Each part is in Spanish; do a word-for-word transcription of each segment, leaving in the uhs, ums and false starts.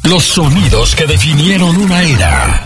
Los sonidos que definieron una era.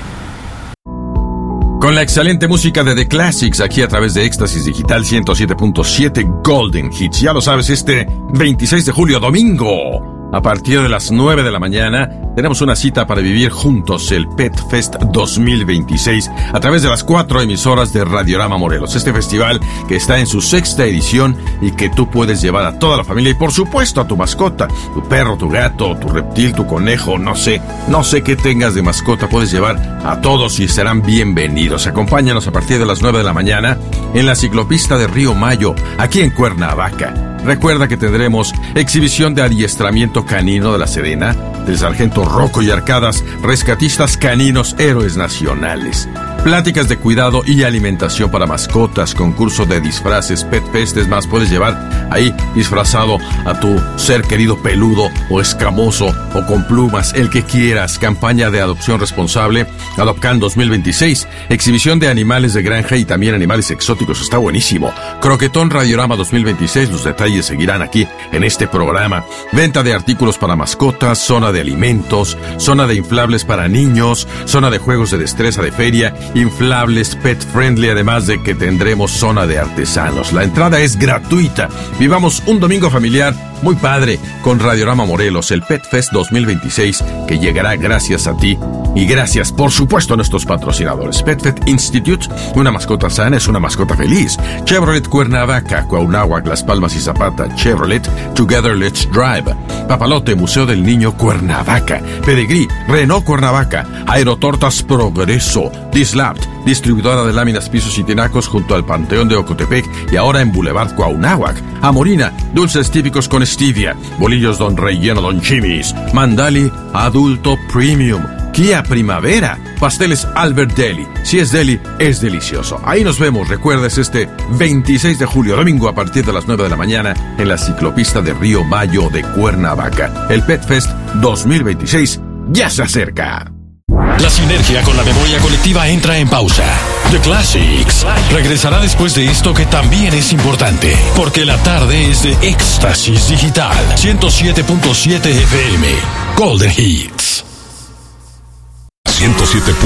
Con la excelente música de The Classics, aquí a través de Éxtasis Digital ciento siete punto siete Golden Hits. Ya lo sabes, este veintiséis de julio, domingo, a partir de las nueve de la mañana, tenemos una cita para vivir juntos el Pet Fest dos mil veintiséis a través de las cuatro emisoras de Radiorama Morelos. Este festival que está en su sexta edición y que tú puedes llevar a toda la familia y por supuesto a tu mascota, tu perro, tu gato, tu reptil, tu conejo, no sé, no sé qué tengas de mascota, puedes llevar a todos y serán bienvenidos. Acompáñanos a partir de las nueve de la mañana en la ciclopista de Río Mayo, aquí en Cuernavaca. Recuerda que tendremos exhibición de adiestramiento canino de la Sedena, del Sargento Rocco y Arcadas, rescatistas caninos héroes nacionales. Pláticas de cuidado y alimentación para mascotas, concurso de disfraces, Pet Fest, es más, puedes llevar ahí disfrazado a tu ser querido peludo o escamoso o con plumas, el que quieras. Campaña de adopción responsable, Adopcan dos mil veintiséis, exhibición de animales de granja y también animales exóticos, está buenísimo. Croquetón Radiorama dos mil veintiséis, los detalles seguirán aquí en este programa. Venta de artículos para mascotas, zona de alimentos, zona de inflables para niños, zona de juegos de destreza de feria, inflables pet friendly, además de que tendremos zona de artesanos. La entrada es gratuita. Vivamos un domingo familiar muy padre con Radiorama Morelos, el Pet Fest dos mil veintiséis, que llegará gracias a ti y gracias, por supuesto, a nuestros patrocinadores. PetFet Institute, una mascota sana es una mascota feliz. Chevrolet Cuernavaca, Cuauhnáhuac, Las Palmas y Zapata. Chevrolet, Together Let's Drive. Papalote, Museo del Niño Cuernavaca. Pedigrí, Renault Cuernavaca. Aerotortas Progreso. Dislapt, distribuidora de láminas, pisos y tinacos junto al Panteón de Ocotepec y ahora en Boulevard Cuauhnáhuac. Amorina, dulces típicos con stevia. Bolillos Don Relleno Don Chimis. Mandali, adulto premium. Kia Primavera, pasteles Albert Deli. Si es deli, es delicioso. Ahí nos vemos, recuerdes, este veintiséis de julio, domingo, a partir de las nueve de la mañana, en la ciclopista de Río Mayo de Cuernavaca. El Pet Fest dos mil veintiséis ya se acerca. La sinergia con la memoria colectiva entra en pausa. The Classics regresará después de esto, que también es importante, porque la tarde es de Éxtasis Digital ciento siete punto siete F M Golden Hits. ciento siete